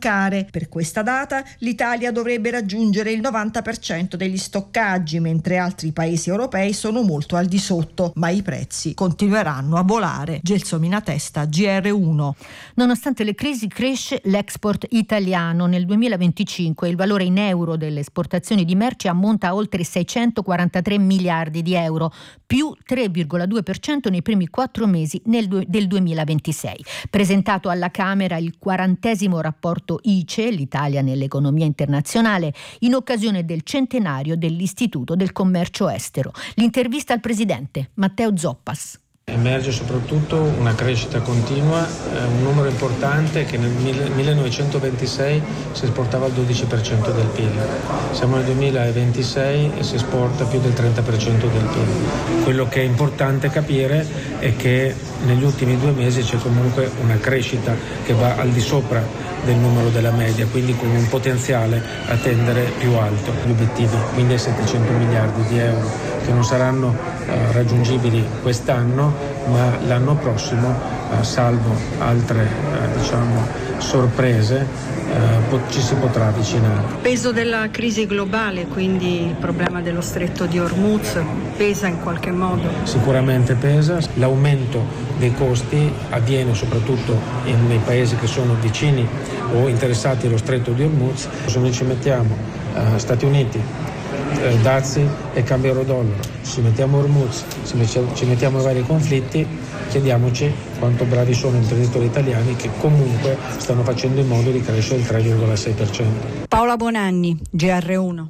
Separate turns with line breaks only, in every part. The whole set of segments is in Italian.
mancare. Per questa data l'Italia dovrebbe raggiungere il 90% degli stoccaggi, mentre altri paesi europei sono molto al di sotto, ma i prezzi continueranno a volare. Gelsomina Testa, GR1.
Nonostante le crisi cresce l'export italiano. Nel 2025 il valore in euro delle esportazioni di merci ammonta a oltre 643 miliardi di euro, più 3,2% nei primi 4 mesi del 2026. Presentato alla Camera il 40° rapporto ICE, l'Italia nell'economia internazionale, in occasione del centenario dell'Istituto del Commercio Estero. L'intervista al presidente Matteo Zoppas.
Emerge soprattutto una crescita continua, un numero importante che nel 1926 si esportava il 12% del PIL. Siamo nel 2026 e si esporta più del 30% del PIL. Quello che è importante capire è che negli ultimi 2 mesi c'è comunque una crescita che va al di sopra del numero della media, quindi con un potenziale a tendere più alto. L'obiettivo quindi è 700 miliardi di euro che non saranno raggiungibili quest'anno, ma l'anno prossimo, salvo altre sorprese, ci si potrà avvicinare.
Peso della crisi globale, quindi il problema dello stretto di Hormuz, pesa in qualche modo?
Sicuramente pesa. L'aumento dei costi avviene soprattutto nei paesi che sono vicini o interessati allo stretto di Hormuz. Se noi ci mettiamo Stati Uniti, dazi e cambio euro-dollaro, ci mettiamo Hormuz, ci mettiamo i vari conflitti, chiediamoci quanto bravi sono imprenditori italiani che comunque stanno facendo in modo di crescere il 3,6%.
Paola Bonanni, GR1.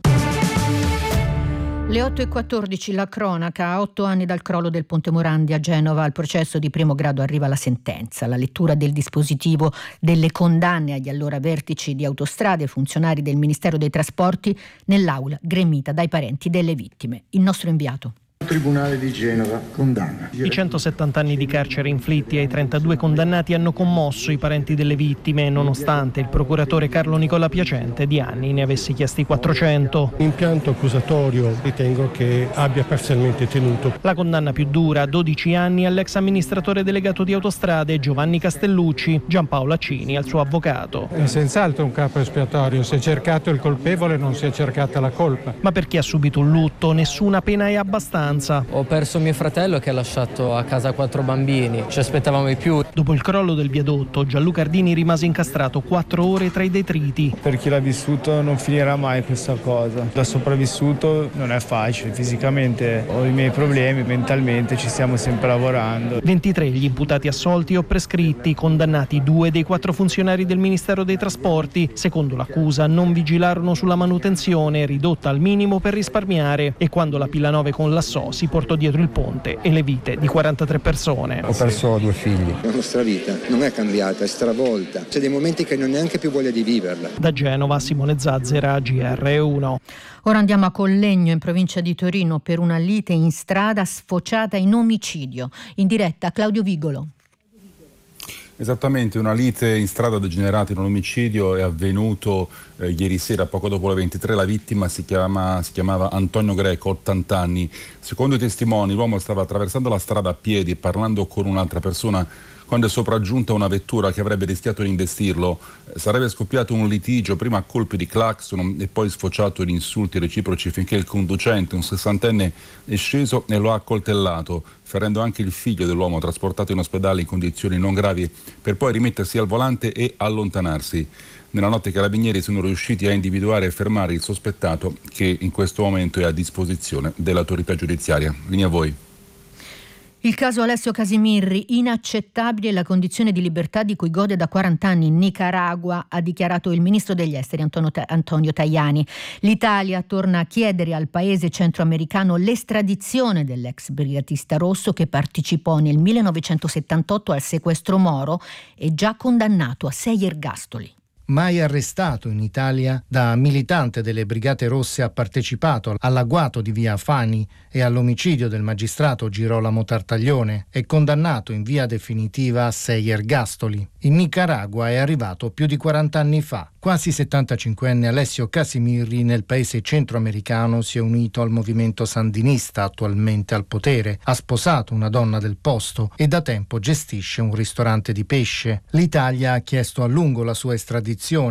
Le 8:14, la cronaca. A 8 anni dal crollo del Ponte Morandi a Genova, al processo di primo grado arriva la sentenza. La lettura del dispositivo delle condanne agli allora vertici di Autostrade e funzionari del Ministero dei Trasporti nell'aula gremita dai parenti delle vittime. Il nostro inviato.
Il Tribunale di Genova condanna.
I 170 anni di carcere inflitti ai 32 condannati hanno commosso i parenti delle vittime, nonostante il procuratore Carlo Nicola Piacente di anni ne avesse chiesti 400.
L'impianto accusatorio ritengo che abbia parzialmente tenuto.
La condanna più dura, 12 anni, all'ex amministratore delegato di Autostrade Giovanni Castellucci, Giampaolo Accini, al suo avvocato.
È senz'altro un capo espiatorio, si è cercato il colpevole, non si è cercata la colpa.
Ma per chi ha subito un lutto, nessuna pena è abbastanza.
Ho perso mio fratello che ha lasciato a casa 4 bambini, ci aspettavamo di più.
Dopo il crollo del viadotto, Gianluca Ardini rimase incastrato 4 ore tra i detriti.
Per chi l'ha vissuto non finirà mai questa cosa. Da sopravvissuto non è facile, fisicamente ho i miei problemi, mentalmente ci stiamo sempre lavorando.
23 gli imputati assolti o prescritti, condannati 2 dei 4 funzionari del Ministero dei Trasporti. Secondo l'accusa non vigilarono sulla manutenzione, ridotta al minimo per risparmiare, e quando la pila 9 collassò si portò dietro il ponte e le vite di 43 persone.
Ho perso 2 figli.
La nostra vita non è cambiata, è stravolta. C'è dei momenti che non ho neanche più voglia di viverla.
Da Genova, Simone Zazzera, GR1.
Ora andiamo a Collegno, in provincia di Torino, per una lite in strada sfociata in omicidio. In diretta Claudio Vigolo.
Esattamente, una lite in strada degenerata in un omicidio è avvenuto ieri sera poco dopo le 23. La vittima si chiamava Antonio Greco, 80 anni. Secondo i testimoni l'uomo stava attraversando la strada a piedi parlando con un'altra persona quando è sopraggiunta una vettura che avrebbe rischiato di investirlo. Sarebbe scoppiato un litigio, prima a colpi di clacson e poi sfociato in insulti reciproci, finché il conducente, un 60enne, è sceso e lo ha accoltellato, ferendo anche il figlio dell'uomo, trasportato in ospedale in condizioni non gravi, per poi rimettersi al volante e allontanarsi. Nella notte i carabinieri sono riusciti a individuare e fermare il sospettato, che in questo momento è a disposizione dell'autorità giudiziaria. Linea a voi.
Il caso Alessio Casimirri, inaccettabile la condizione di libertà di cui gode da 40 anni in Nicaragua, ha dichiarato il ministro degli esteri Antonio Tajani. L'Italia torna a chiedere al paese centroamericano l'estradizione dell'ex brigatista rosso che partecipò nel 1978 al sequestro Moro e già condannato a 6 ergastoli.
Mai arrestato in Italia, da militante delle Brigate Rosse ha partecipato all'agguato di via Fani e all'omicidio del magistrato Girolamo Tartaglione. È condannato in via definitiva a 6 ergastoli. In Nicaragua è arrivato più di 40 anni fa. Quasi 75enne Alessio Casimirri nel paese centroamericano si è unito al movimento sandinista attualmente al potere. Ha sposato una donna del posto e da tempo gestisce un ristorante di pesce. L'Italia ha chiesto a lungo la sua estradizione